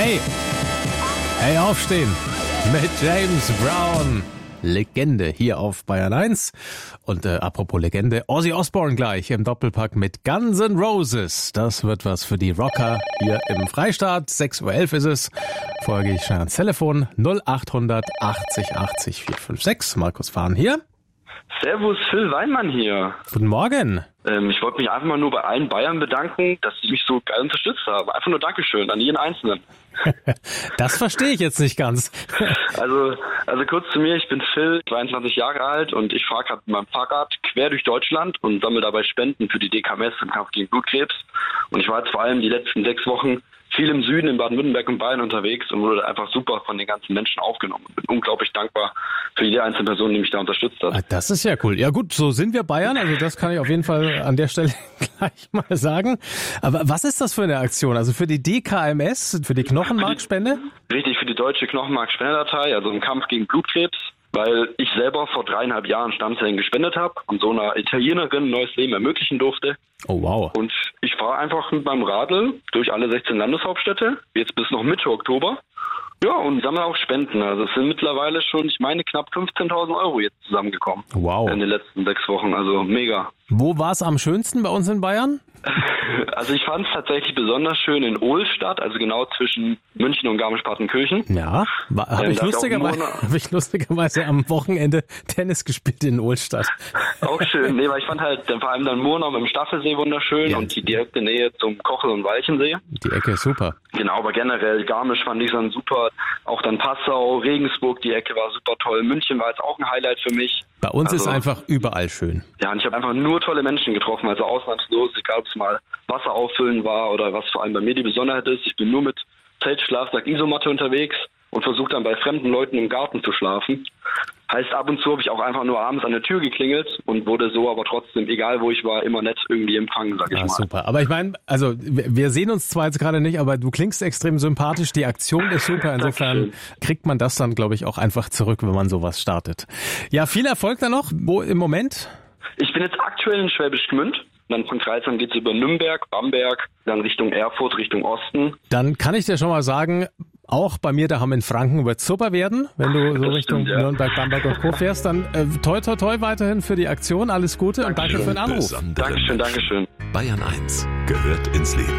Hey, aufstehen mit James Brown. Legende hier auf Bayern 1. Und apropos Legende, Ozzy Osbourne gleich im Doppelpack mit Guns N' Roses. Das wird was für die Rocker hier im Freistaat. 6.11 Uhr ist es. Vorher gehe ich schnell ans Telefon. 0800 80 80 456. Markus Fahn hier. Servus, Phil Weinmann hier. Guten Morgen. Ich wollte mich einfach mal nur bei allen Bayern bedanken, dass sie mich so geil unterstützt haben. Einfach nur Dankeschön an jeden Einzelnen. Das verstehe ich jetzt nicht ganz. Also kurz zu mir, ich bin Phil, 22 Jahre alt und ich fahre gerade mit meinem Fahrrad quer durch Deutschland und sammle dabei Spenden für die DKMS im Kampf gegen Blutkrebs. Und ich war jetzt vor allem die letzten 6 Wochen viel im Süden, in Baden-Württemberg und Bayern unterwegs und wurde einfach super von den ganzen Menschen aufgenommen. Ich bin unglaublich dankbar für jede einzelne Person, die mich da unterstützt hat. Das ist ja cool. Ja gut, so sind wir Bayern, also das kann ich auf jeden Fall an der Stelle gleich mal sagen. Aber was ist das für eine Aktion? Also für die DKMS, für die Knochenmarkspende? Richtig, für die deutsche Knochenmarkspendedatei, also im Kampf gegen Blutkrebs. Weil ich selber vor 3,5 Jahren Stammzellen gespendet habe und so einer Italienerin ein neues Leben ermöglichen durfte. Oh wow. Und ich fahre einfach mit meinem Radl durch alle 16 Landeshauptstädte, jetzt bis noch Mitte Oktober. Ja, und sammle auch Spenden. Also es sind mittlerweile schon, ich meine, knapp 15.000 Euro jetzt zusammengekommen. Wow. In den letzten 6 Wochen, also mega. Wo war es am schönsten bei uns in Bayern? Also ich fand es tatsächlich besonders schön in Ohlstadt, also genau zwischen München und Garmisch-Partenkirchen. Ja, habe ich lustigerweise am Wochenende Tennis gespielt in Ohlstadt. Auch schön, nee, weil ich fand halt vor allem dann Murnau im Staffelsee wunderschön, ja, und die direkte Nähe zum Kochel- und Walchensee. Die Ecke ist super. Genau, aber generell Garmisch fand ich dann super. Auch dann Passau, Regensburg, die Ecke war super toll. München war jetzt auch ein Highlight für mich. Bei uns ist einfach überall schön. Ja, und ich habe einfach nur tolle Menschen getroffen, also ausnahmslos, egal ob es mal Wasser auffüllen war oder was vor allem bei mir die Besonderheit ist. Ich bin nur mit Zelt, Schlafsack, Isomatte unterwegs und versuche dann bei fremden Leuten im Garten zu schlafen. Heißt, ab und zu habe ich auch einfach nur abends an der Tür geklingelt und wurde so aber trotzdem, egal wo ich war, immer nett irgendwie empfangen, sag ich mal. Super. Aber ich meine, also wir sehen uns zwar jetzt gerade nicht, aber du klingst extrem sympathisch, die Aktion ist super. Insofern kriegt man das dann, glaube ich, auch einfach zurück, wenn man sowas startet. Ja, viel Erfolg dann noch. Wo im Moment? Ich bin jetzt aktuell in Schwäbisch Gmünd. Dann von Kreisheim geht es über Nürnberg, Bamberg, dann Richtung Erfurt, Richtung Osten. Dann kann ich dir schon mal sagen, auch bei mir daheim in Franken wird es super werden, wenn du so Richtung Nürnberg, Bamberg und Co. fährst. Dann toi toi toi weiterhin für die Aktion. Alles Gute und danke für den Anruf. Dankeschön. Bayern 1 gehört ins Leben.